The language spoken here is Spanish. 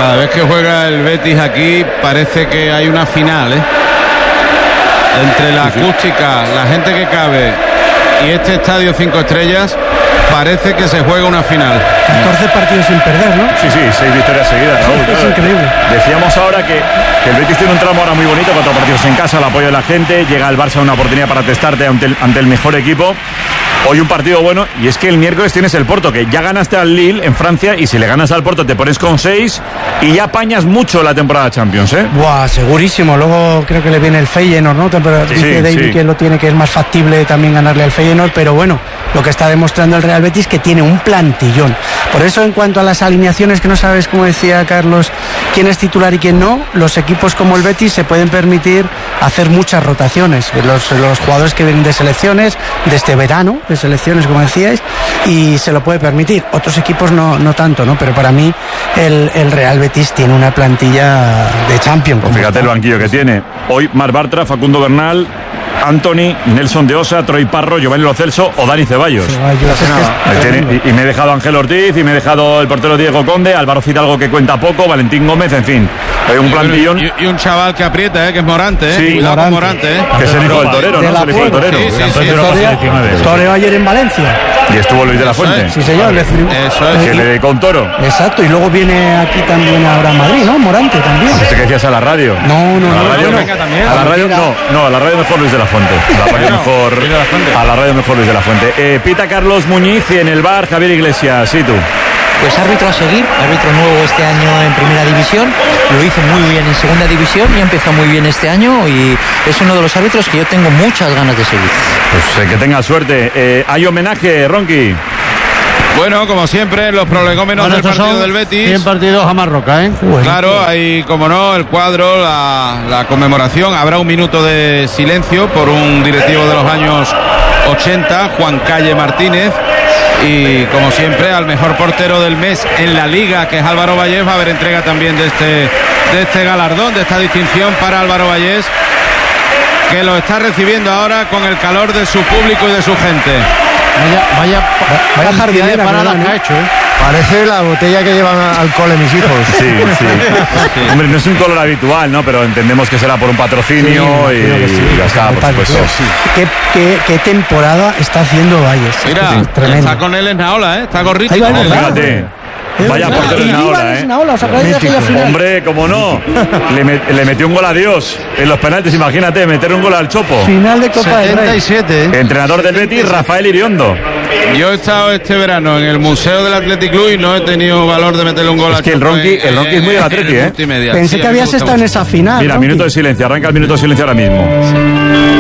Cada vez que juega el Betis aquí parece que hay una final, ¿eh? Entre la acústica, la gente que cabe y este estadio 5 estrellas, parece que se juega una final. 14 partidos sin perder, ¿no? Sí, 6 victorias seguidas, Raúl. Es increíble. Decíamos ahora que el Betis tiene un tramo ahora muy bonito, 4 partidos en casa, el apoyo de la gente, llega el Barça una oportunidad para testarte ante el mejor equipo. Hoy un partido bueno, y es que el miércoles tienes el Porto, que ya ganaste al Lille en Francia, y si le ganas al Porto te pones con 6 y ya apañas mucho la temporada Champions, ¿eh? Buah, segurísimo. Luego creo que le viene el Feyenoord, ¿no? Pero dice David que lo tiene, que es más factible también ganarle al Feyenoord, pero bueno, lo que está demostrando el Real Betis que tiene un plantillón. Por eso, en cuanto a las alineaciones, que no sabes, como decía Carlos, quién es titular y quién no, los equipos como el Betis se pueden permitir hacer muchas rotaciones. Los jugadores que vienen de selecciones, de este verano, de selecciones, como decíais, y se lo puede permitir. Otros equipos no tanto, ¿no? Pero para mí el Real Betis tiene una plantilla de Champions. Pues fíjate el banquillo que tiene. Hoy Marc Bartra, Facundo Bernal, Anthony, Nelson de Osa, Troy Parro, Giovanni Lo Celso o Dani Ceballos. Y me he dejado Ángel Ortiz, y me he dejado el portero Diego Conde, Álvaro Fidalgo, que cuenta poco, Valentín Gómez, en fin. Hay un plantillón. Y un chaval que aprieta, que es Morante, Sí, cuidado con Morante, que es el hijo del torero, ¿no? Es el hijo del torero. Toreo ayer en Valencia. Y estuvo Luis de la Fuente. Sí, señor. Eso es. Que le dedicó un toro. Exacto, y luego viene aquí también ahora a Madrid, ¿no? Morante también. Este que decías a la radio. No. A la radio Venga, a la radio no, a la radio mejor Luis de la Fuente. A la radio mejor Luis de la Fuente. Pita Carlos Muñiz, y en el bar Javier Iglesias. Sí, tú. Pues árbitro a seguir, árbitro nuevo este año en Primera División, lo hizo muy bien en Segunda División y empezó muy bien este año, y es uno de los árbitros que yo tengo muchas ganas de seguir. Pues que tenga suerte. Hay homenaje, Ronqui. Bueno, como siempre, los prolegómenos del partido del Betis. 100 partidos a Marroca, ¿eh? Claro, hay, como no, el cuadro, la conmemoración. Habrá un minuto de silencio por un directivo de los años 80, Juan Calle Martínez. Y como siempre, al mejor portero del mes en la Liga, que es Álvaro Vallés. Va a haber entrega también de este galardón, de esta distinción para Álvaro Vallés, que lo está recibiendo ahora con el calor de su público y de su gente. Vaya jardinera para la que ha hecho, ¿eh? Parece la botella que llevan al cole mis hijos. Sí. Hombre, no es un color habitual, ¿no? Pero entendemos que será por un patrocinio y ya está, por supuesto. ¿Qué temporada está haciendo Valles? Mira, está con él en Naola, ¿eh? Está gorrito. Fíjate. Vaya portero en Naola, ¿eh? Hombre, como no. Le metió un gol a Dios en los penaltis, imagínate, meter un gol al Chopo. Final de Copa del Rey. 77. Entrenador del Betis, Rafael Iriondo. Yo he estado este verano en el Museo del Athletic Club y no he tenido valor de meterle un gol al Chopo. Es que el Ronqui es muy del Atleti, ¿eh? Pensé que habías estado en esa final. Mira, minuto de silencio, arranca el minuto de silencio ahora mismo.